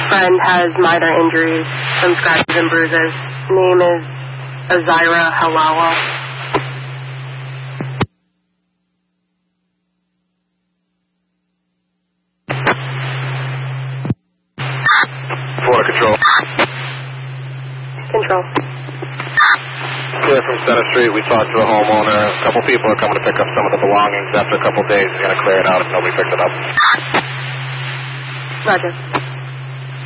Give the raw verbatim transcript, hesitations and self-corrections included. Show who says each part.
Speaker 1: friend has minor injuries, some scratches and bruises. Name is Azira Halawa.
Speaker 2: Florida Control.
Speaker 1: Control.
Speaker 2: Clear from Center Street. We talked to a homeowner. A couple people are coming to pick up some of the belongings. After a couple days, he's going to clear it out if nobody picks it up.
Speaker 1: Roger.